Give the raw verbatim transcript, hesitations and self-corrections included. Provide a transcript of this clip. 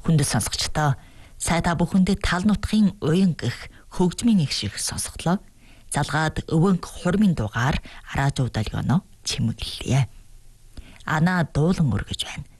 Хүндэт сонсогчдоо сайта бүхэндээ тал нутгийн уян гэх хөгжмийн их шиг сонсогдлоо. Залгаад өвөнг хурмын дугаар Аражуу долгионо чимэглэлээ. Ана дуулан өргөж байна.